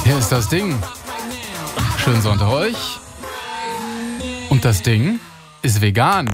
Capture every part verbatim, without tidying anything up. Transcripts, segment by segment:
Hier ist das Ding. Schönen Sonntag euch. Und das Ding ist vegan.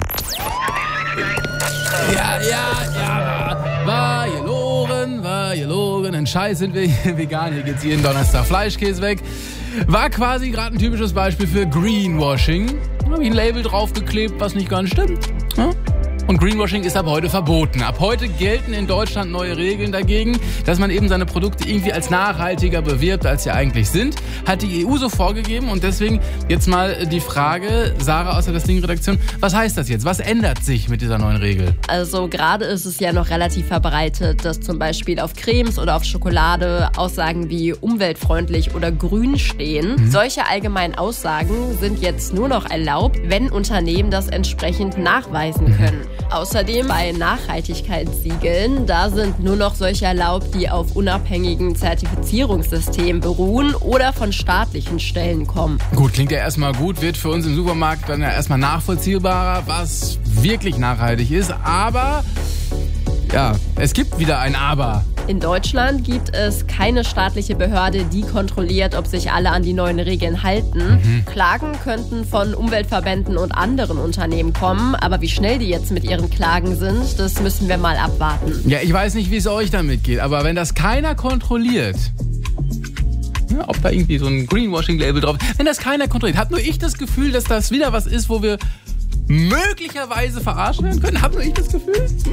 Ja, ja, ja. War gelogen, war gelogen. Ein Scheiß sind wir vegan. Hier geht's jeden Donnerstag Fleischkäse weg. War quasi gerade ein typisches Beispiel für Greenwashing. Da habe ich ein Label draufgeklebt, was nicht ganz stimmt. Ja? Und Greenwashing ist ab heute verboten. Ab heute gelten in Deutschland neue Regeln dagegen, dass man eben seine Produkte irgendwie als nachhaltiger bewirbt, als sie eigentlich sind. Hat die E U so vorgegeben und deswegen jetzt mal die Frage, Sarah aus der Das Ding-Redaktion, was heißt das jetzt? Was ändert sich mit dieser neuen Regel? Also gerade ist es ja noch relativ verbreitet, dass zum Beispiel auf Cremes oder auf Schokolade Aussagen wie umweltfreundlich oder grün stehen. Mhm. Solche allgemeinen Aussagen sind jetzt nur noch erlaubt, wenn Unternehmen das entsprechend nachweisen können. Außerdem bei Nachhaltigkeitssiegeln, da sind nur noch solche erlaubt, die auf unabhängigen Zertifizierungssystemen beruhen oder von staatlichen Stellen kommen. Gut, klingt ja erstmal gut, wird für uns im Supermarkt dann ja erstmal nachvollziehbarer, was wirklich nachhaltig ist, aber ja, es gibt wieder ein Aber. In Deutschland gibt es keine staatliche Behörde, die kontrolliert, ob sich alle an die neuen Regeln halten. Mhm. Klagen könnten von Umweltverbänden und anderen Unternehmen kommen, aber wie schnell die jetzt mit ihren Klagen sind, das müssen wir mal abwarten. Ja, ich weiß nicht, wie es euch damit geht, aber wenn das keiner kontrolliert, ja, ob da irgendwie so ein Greenwashing-Label drauf ist, wenn das keiner kontrolliert, habe nur ich das Gefühl, dass das wieder was ist, wo wir möglicherweise verarscht werden können. Hab nur ich das Gefühl?